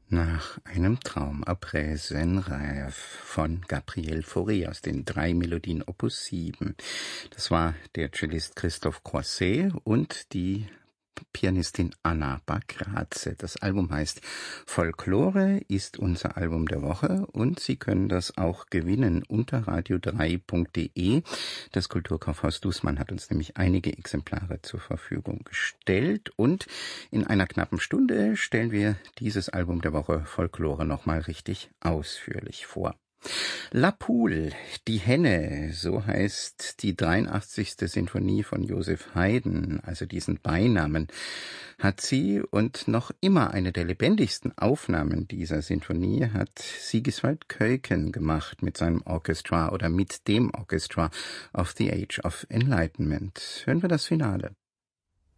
Nach einem Traum après un rêve von Gabriel Fauré aus den 3 Melodien Opus 7. Das war der Cellist Christoph Croisset und die Pianistin Anna Bagraze. Das Album heißt Folklore, ist unser Album der Woche und Sie können das auch gewinnen unter radio3.de. Das Kulturkaufhaus Dußmann hat uns nämlich einige Exemplare zur Verfügung gestellt und in einer knappen Stunde stellen wir dieses Album der Woche Folklore nochmal richtig ausführlich vor. La Poule, die Henne, so heißt die 83. Sinfonie von Joseph Haydn, also diesen Beinamen, hat sie, und noch immer eine der lebendigsten Aufnahmen dieser Sinfonie hat Sigiswald Keuken gemacht mit seinem Orchestra oder mit dem Orchestra of the Age of Enlightenment. Hören wir das Finale.